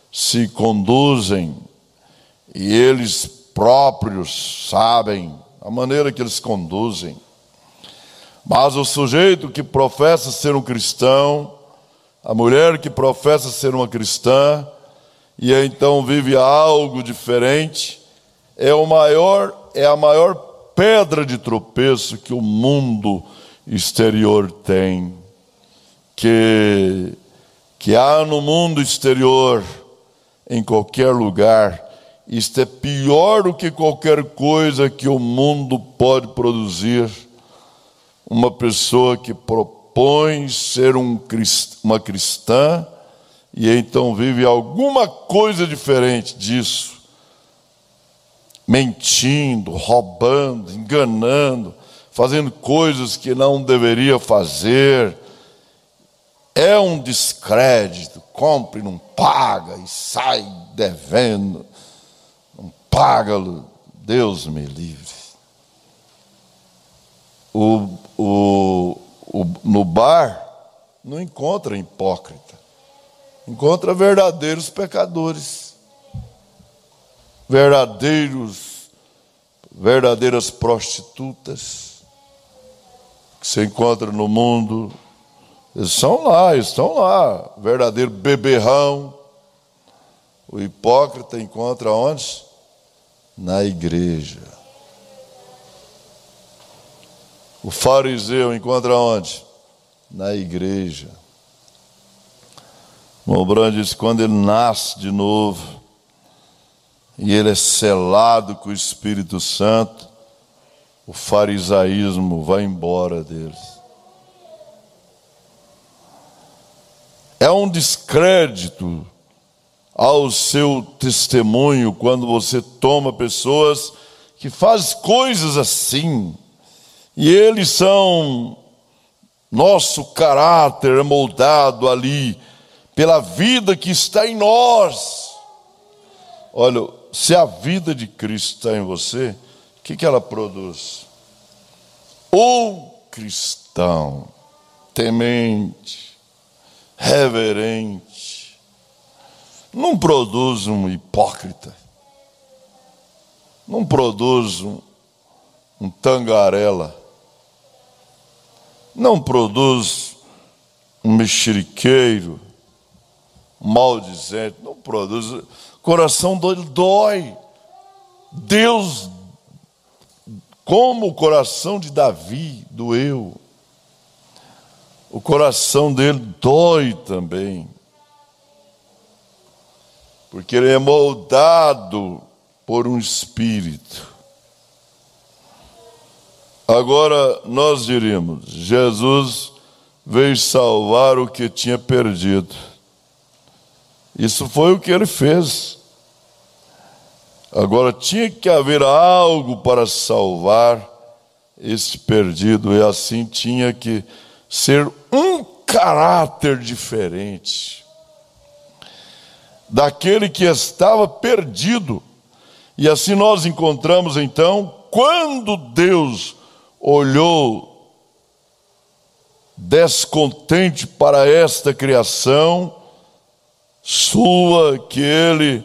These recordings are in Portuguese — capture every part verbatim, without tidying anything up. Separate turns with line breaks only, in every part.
se conduzem e eles próprios sabem a maneira que eles conduzem. Mas o sujeito que professa ser um cristão, a mulher que professa ser uma cristã, e então vive algo diferente, é o maior, é a maior pedra de tropeço que o mundo exterior tem, que, que há no mundo exterior, em qualquer lugar. Isto é pior do que qualquer coisa que o mundo pode produzir. Uma pessoa que propõe ser um, uma cristã e então vive alguma coisa diferente disso, mentindo, roubando, enganando, fazendo coisas que não deveria fazer. É um descrédito, compra e não paga e sai devendo, não paga, Deus me livre. O, o, o, no bar não encontra hipócrita, encontra verdadeiros pecadores, verdadeiros, verdadeiras prostitutas, que se encontra no mundo. Eles são lá, estão lá, verdadeiro beberrão. O hipócrita encontra onde? Na igreja. O fariseu encontra onde? Na igreja. O Brand diz, quando ele nasce de novo, e ele é selado com o Espírito Santo, o farisaísmo vai embora deles. É um descrédito ao seu testemunho quando você toma pessoas que fazem coisas assim, e eles são, nosso caráter é moldado ali pela vida que está em nós. Olha, se a vida de Cristo está em você, o que, que ela produz? Um cristão temente, reverente, não produz um hipócrita, não produz um, um tangarela, não produz um mexeriqueiro, um maldizente, não produz. O coração dele dói. Deus, como o coração de Davi doeu, o coração dele dói também, porque ele é moldado por um espírito. Agora nós diríamos, Jesus veio salvar o que tinha perdido. Isso foi o que ele fez. Agora tinha que haver algo para salvar esse perdido, e assim tinha que ser um caráter diferente daquele que estava perdido. E assim nós encontramos então, quando Deus olhou descontente para esta criação sua, que ele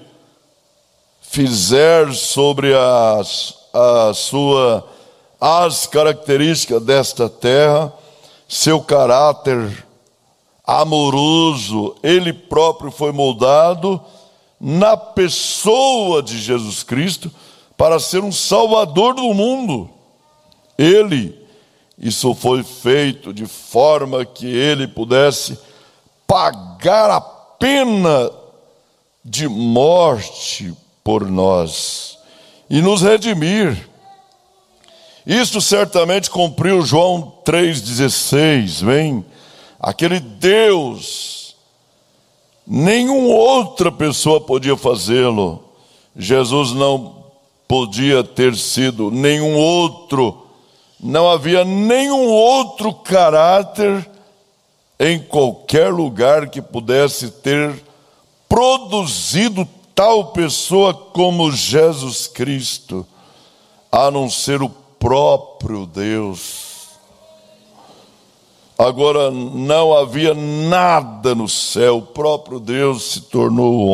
fizer sobre as, a sua, as características desta terra, seu caráter amoroso, ele próprio foi moldado na pessoa de Jesus Cristo para ser um salvador do mundo. Ele, isso foi feito de forma que ele pudesse pagar a pena de morte por nós e nos redimir. Isto certamente cumpriu João três dezesseis, vem, aquele Deus, nenhuma outra pessoa podia fazê-lo. Jesus não podia ter sido nenhum outro, não havia nenhum outro caráter em qualquer lugar que pudesse ter produzido tal pessoa como Jesus Cristo, a não ser o próprio Deus. Agora não havia nada no céu, o próprio Deus se tornou